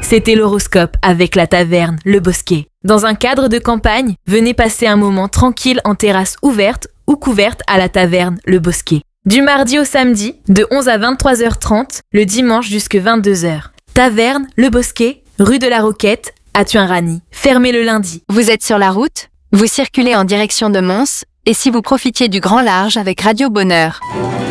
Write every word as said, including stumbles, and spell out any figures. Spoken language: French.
C'était l'horoscope avec la taverne Le Bosquet. Dans un cadre de campagne, venez passer un moment tranquille en terrasse ouverte ou couverte à la taverne Le Bosquet. Du mardi au samedi, de onze à vingt-trois heures trente, le dimanche jusqu'à vingt-deux heures. Taverne Le Bosquet, rue de la Roquette, à Tuin-Rany. Fermé le lundi. Vous êtes sur la route? Vous circulez en direction de Mons? Et si vous profitiez du grand large avec Radio Bonheur?